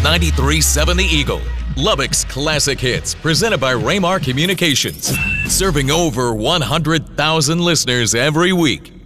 93.7 The Eagle, Lubbock's classic hits, presented by Raymar Communications. Serving over 100,000 listeners every week.